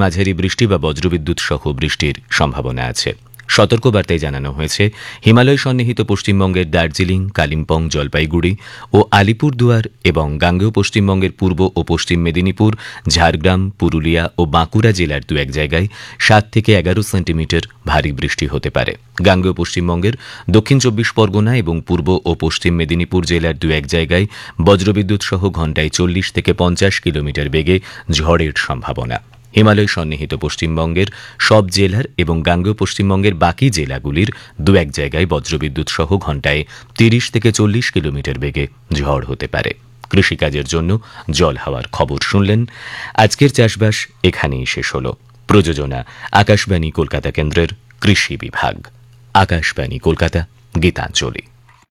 মাঝারি বৃষ্টি বা বজ্রবিদ্যুৎ সহ বৃষ্টির সম্ভাবনা আছে। সতর্কবার্তায় জানানো হয়েছে হিমালয় সন্নিহিত পশ্চিমবঙ্গের দার্জিলিং, কালিম্পং, জলপাইগুড়ি ও আলিপুরদুয়ার এবং গাঙ্গেয় পশ্চিমবঙ্গের পূর্ব ও পশ্চিম মেদিনীপুর, ঝাড়গ্রাম, পুরুলিয়া ও বাঁকুড়া জেলার 2-1 জায়গায় 7 থেকে 11 সেন্টিমিটার ভারী বৃষ্টি হতে পারে। গাঙ্গেয় পশ্চিমবঙ্গের দক্ষিণ 24 পরগনা এবং পূর্ব ও পশ্চিম মেদিনীপুর জেলার 2-1 জায়গায় বজ্রবিদ্যুৎ সহ ঘণ্টায় 40 থেকে 50 কিলোমিটার বেগে ঝড়ের সম্ভাবনা। হিমালয় সন্নিহিত পশ্চিমবঙ্গের সব জেলার এবং গাঙ্গেয় পশ্চিমবঙ্গের বাকি জেলাগুলির 2-1 জায়গায় বজ্রবিদ্যুৎ সহ ঘণ্টায় 30 থেকে 40 কিলোমিটার বেগে ঝড় হতে পারে। কৃষিকাজের জন্য জল হাওয়ার খবর শুনলেন। আজকের চাষবাস এখানেই শেষ হল। প্রযোজনা আকাশবাণী কলকাতা কেন্দ্রের কৃষি বিভাগ। আকাশবাণী কলকাতা, গীতাঞ্জলি।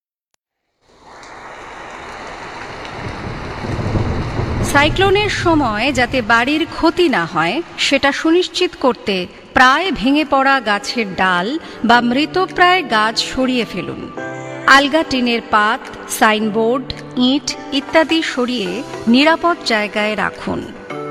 সাইক্লোনের সময় যাতে বাড়ির ক্ষতি না হয় সেটা সুনিশ্চিত করতে প্রায় ভেঙে পড়া গাছের ডাল বা মৃতপ্রায় গাছ সরিয়ে ফেলুন। আলগা টিনের পাত, সাইনবোর্ড, ইট ইত্যাদি সরিয়ে নিরাপদ জায়গায় রাখুন।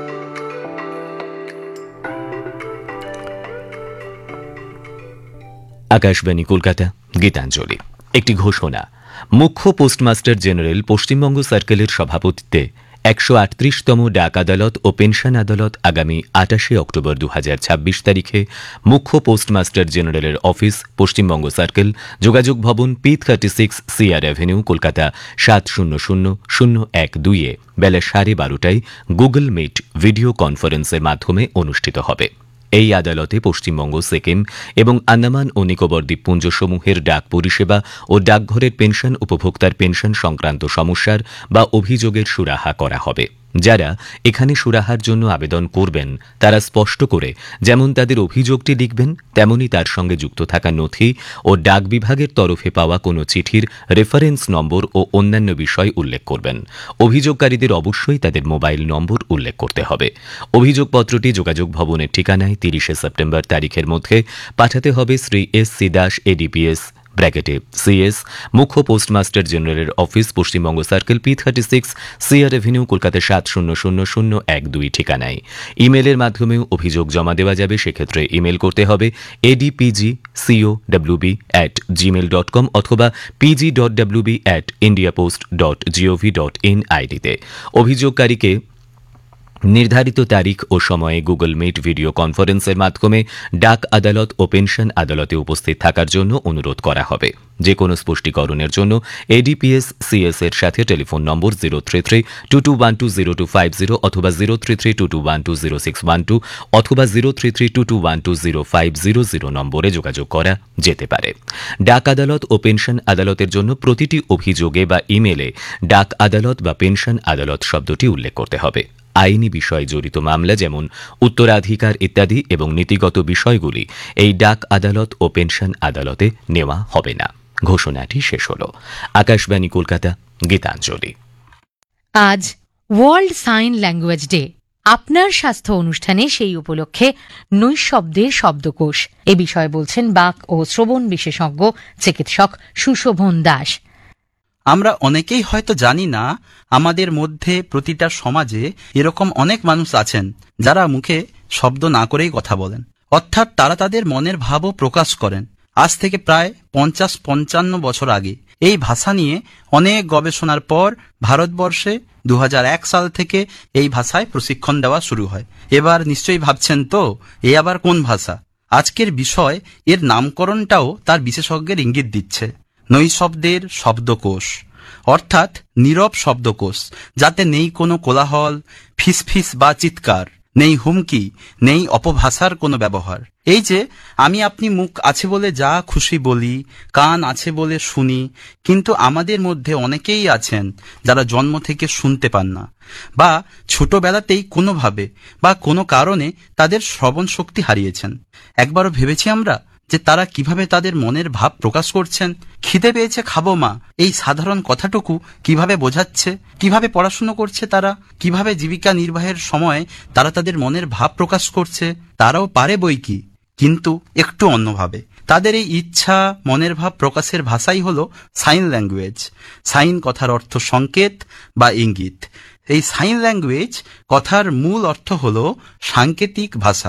আকাশবাণী কলকাতা, গীতাঞ্জলি। একটি ঘোষণা। মুখ্য পোস্টমাস্টার জেনারেল পশ্চিমবঙ্গ সার্কেলের সভাপতিত্বে 138তম ডাক আদালত ও পেনশন আদালত আগামী 28 অক্টোবর 2026 তারিখে মুখ্য পোস্টমাস্টার জেনারেলের অফিস, পশ্চিমবঙ্গ সার্কেল, যোগাযোগ ভবন, P36 CR অ্যাভিনিউ, কলকাতা 700012-এ বেলা 12:30টায় গুগল মিট ভিডিও কনফারেন্সের মাধ্যমে অনুষ্ঠিত হবে। এই আদালতে পশ্চিমবঙ্গ, সিকিম এবং আন্দামান ও নিকোবর দ্বীপপুঞ্জসমূহের ডাক পরিষেবা ও ডাকঘরের পেনশন উপভোক্তার পেনশন সংক্রান্ত সমস্যার বা অভিযোগের সুরাহা করা হবে। যারা এখানে সুরাহার জন্য আবেদন করবেন তারা স্পষ্ট করে যেমন তাদের অভিযোগটি লিখবেন, তেমনি তার সঙ্গে যুক্ত থাকা নথি ও ডাক বিভাগের তরফে পাওয়া কোনো চিঠির রেফারেন্স নম্বর ও অন্যান্য বিষয় উল্লেখ করবেন। অভিযোগকারীদের অবশ্যই তাদের মোবাইল নম্বর উল্লেখ করতে হবে। অভিযোগপত্রটি যোগাযোগ ভবনের ঠিকানায় 30 সেপ্টেম্বর তারিখের মধ্যে পাঠাতে হবে। Shri S. C. Das, ADPS CS, মুখ্য পোস্টমাস্টার জেনারেলের office, Paschimbanga circle, P36 CR avenue, Kolkata 700012 ঠিকানায়। ইমেলের মাধ্যমেও অভিযোগ জমা দেওয়া যাবে। সেক্ষেত্রে ইমেল করতে হবে adpgcowb@gmail.com অথবা pg.wb@indiapost.gov.in আইডিতে। অভিযোগকারীকে নির্ধারিত তারিখ ও সময়ে গুগল মিট ভিডিও কনফারেন্সের মাধ্যমে ডাক আদালত ও পেনশন আদালতে উপস্থিত থাকার জন্য অনুরোধ করা হবে। যে কোনো স্পষ্টীকরণের জন্য ADPS CS এর সাথে টেলিফোন নম্বর 033-2212-0250 অথবা 033-2212-0612 অথবা 033-2212-0500 নম্বরে যোগাযোগ করা যেতে পারে। ডাক আদালত ও পেনশন আদালতের জন্য প্রতিটি অভিযোগে বা ইমেলে ডাক আদালত বা পেনশন আদালত শব্দটি উল্লেখ করতে হবে। আইনি বিষয়ে জড়িত মামলা যেমন উত্তরাধিকার ইত্যাদি এবং নীতিগত বিষয়গুলি এই ডাক আদালত ও পেনশন আদালতে নেওয়া হবে না। ঘোষণাটি শেষ হল। আকাশবাণী কলকাতা, গীতাঞ্জলি। আজ ওয়ার্ল্ড সাইন ল্যাঙ্গুয়েজ ডে। আপনার স্বাস্থ্য অনুষ্ঠানে সেই উপলক্ষে নৈশব্দের শব্দকোষ এ বিষয়ে বলছেন বাক ও শ্রবণ বিশেষজ্ঞ চিকিৎসক সুশোভন দাস। আমরা অনেকেই হয়তো জানি না আমাদের মধ্যে প্রতিটা সমাজে এরকম অনেক মানুষ আছেন যারা মুখে শব্দ না করেই কথা বলেন, অর্থাৎ তারা তাদের মনের ভাবও প্রকাশ করেন। আজ থেকে প্রায় 50-55 বছর আগে এই ভাষা নিয়ে অনেক গবেষণার পর ভারতবর্ষে 2001 সাল থেকে এই ভাষায় প্রশিক্ষণ দেওয়া শুরু হয়। এবার নিশ্চয়ই ভাবছেন তো এ আবার কোন ভাষা? আজকের বিষয় এর নামকরণটাও তার বিশেষজ্ঞের ইঙ্গিত দিচ্ছে। নৈশব্দের শব্দকোষ, অর্থাৎ নীরব শব্দকোষ, যাতে নেই কোনো কোলাহল, ফিসফিস বা চিৎকার, নেই হুমকি, নেই অপভাষার কোনো ব্যবহার। এই যে আমি আপনি মুখ আছে বলে যা খুশি বলি, কান আছে বলে শুনি, কিন্তু আমাদের মধ্যে অনেকেই আছেন যারা জন্ম থেকে শুনতে পান না, বা ছোটবেলাতেই কোনোভাবে বা কোনো কারণে তাদের শ্রবণ শক্তি হারিয়েছেন। একবারও ভেবেছি আমরা যে তারা কিভাবে তাদের মনের ভাব প্রকাশ করছেন? খিদে পেয়েছে, খাবো মা, এই সাধারণ কথাটুকু কিভাবে বোঝাচ্ছে? কিভাবে পড়াশুনো করছে তারা? কিভাবে জীবিকা নির্বাহের সময় তারা তাদের মনের ভাব প্রকাশ করছে? তারাও পারে বই কি, কিন্তু একটু অন্যভাবে। তাদের এই ইচ্ছা, মনের ভাব প্রকাশের ভাষাই হলো সাইন ল্যাঙ্গুয়েজ। সাইন কথার অর্থ সংকেত বা ইঙ্গিত। এই সাইন ল্যাঙ্গুয়েজ কথার মূল অর্থ হলো সাংকেতিক ভাষা।